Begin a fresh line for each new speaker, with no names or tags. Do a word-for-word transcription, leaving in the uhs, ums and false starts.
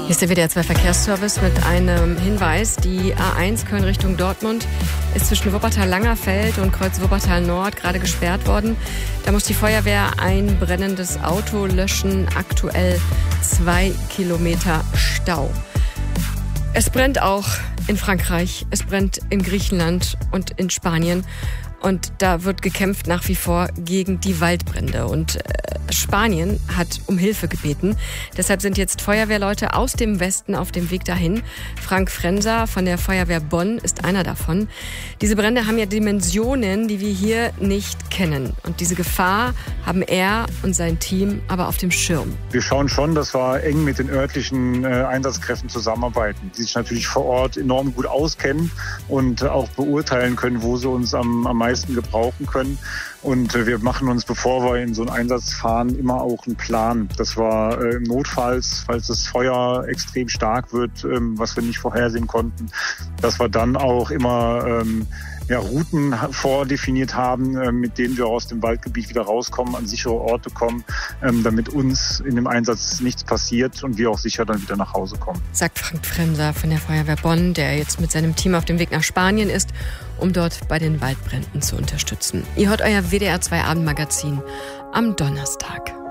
Hier ist der W D R zwei Verkehrsservice mit einem Hinweis. Die A eins Köln Richtung Dortmund ist zwischen Wuppertal-Langerfeld und Kreuz Wuppertal-Nord gerade gesperrt worden. Da muss die Feuerwehr ein brennendes Auto löschen. Aktuell zwei Kilometer Stau. Es brennt auch in Frankreich, es brennt in Griechenland und in Spanien. Und da wird gekämpft nach wie vor gegen die Waldbrände. Und äh, Spanien hat um Hilfe gebeten. Deshalb sind jetzt Feuerwehrleute aus dem Westen auf dem Weg dahin. Frank Frenser von der Feuerwehr Bonn ist einer davon. Diese Brände haben ja Dimensionen, die wir hier nicht kennen. Und diese Gefahr haben er und sein Team aber auf dem Schirm.
Wir schauen schon, dass wir eng mit den örtlichen äh, Einsatzkräften zusammenarbeiten, die sich natürlich vor Ort enorm gut auskennen und äh, auch beurteilen können, wo sie uns am, am meisten gebrauchen können. Und wir machen uns, bevor wir in so einen Einsatz fahren, immer auch einen Plan. Das war äh, notfalls, falls das Feuer extrem stark wird, ähm, was wir nicht vorhersehen konnten, dass wir dann auch immer ähm, ja, Routen vordefiniert haben, äh, mit denen wir aus dem Waldgebiet wieder rauskommen, an sichere Orte kommen, ähm, damit uns in dem Einsatz nichts passiert und wir auch sicher dann wieder nach Hause kommen.
Sagt Frank Frenser von der Feuerwehr Bonn, der jetzt mit seinem Team auf dem Weg nach Spanien ist, um dort bei den Waldbränden zu unterstützen. Ihr hört euer W D R zwei Abendmagazin am Donnerstag.